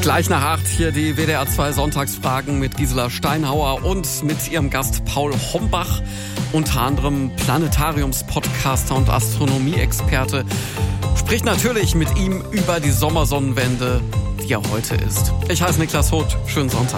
Gleich nach 8 hier die WDR 2 Sonntagsfragen mit Gisela Steinhauer und mit ihrem Gast Paul Hombach, unter anderem Planetariums-Podcaster und Astronomie-Experte. Spricht natürlich mit ihm über die Sommersonnenwende, die ja heute ist. Ich heiße Niklas Hoth. Schönen Sonntag.